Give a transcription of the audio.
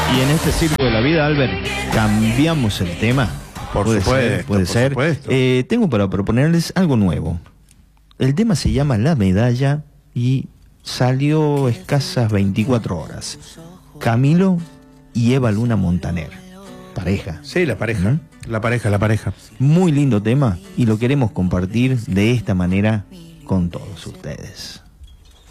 Y en este circo de la vida, Albert, cambiamos el tema. Puede ser. Tengo para proponerles algo nuevo. El tema se llama La Medalla y salió escasas 24 horas. Camilo y Eva Luna Montaner. Pareja. Sí, la pareja. La pareja. Muy lindo tema y lo queremos compartir de esta manera con todos ustedes.